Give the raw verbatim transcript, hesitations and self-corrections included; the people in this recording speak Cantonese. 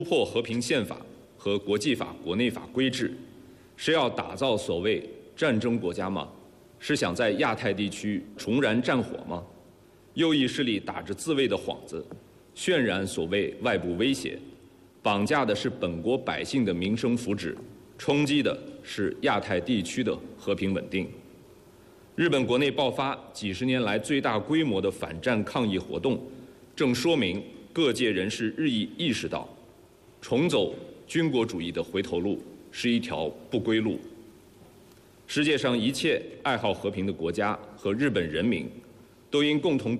突破和平宪法和国际法、国内法规制，是要打造所谓战争国家吗？是想在亚太地区重燃战火吗？右翼势力打着自卫的幌子，渲染所谓外部威胁，绑架的是本国百姓的民生福祉，冲击的是亚太地区的和平稳定。日本国内爆发几十年来最大规模的反战抗议活动，正说明各界人士日益意识到，重走军国主义的回头路是一条不归路。世界上一切爱好和平的国家和日本人民，都应共同